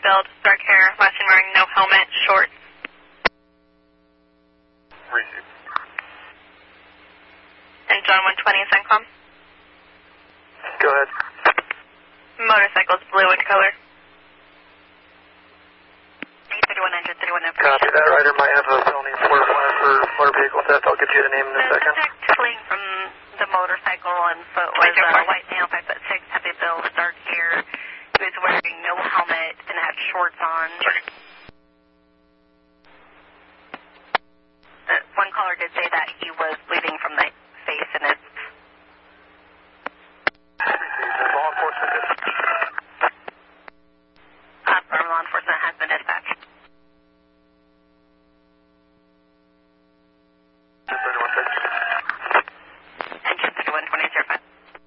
build, dark hair, last seen wearing no helmet, shorts. Receive. And John 120 is Encom. Go ahead. Motorcycle's blue in color. 3100, 3100. Copy that. Rider might have a felony for motor vehicle theft. I'll get you the name in a second. The subject fleeing from the motorcycle on foot was a white